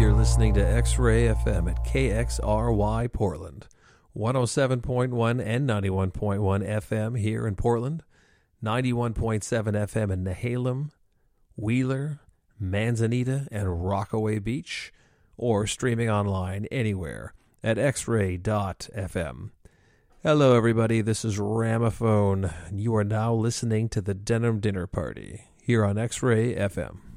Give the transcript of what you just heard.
You're listening to X-Ray FM at KXRY Portland, 107.1 and 91.1 FM here in Portland, 91.7 FM in Nehalem, Wheeler, Manzanita, and Rockaway Beach, or streaming online anywhere at xray.fm. Hello, everybody. This is Ramaphone, and you are now listening to the Denim Dinner Party here on X-Ray FM.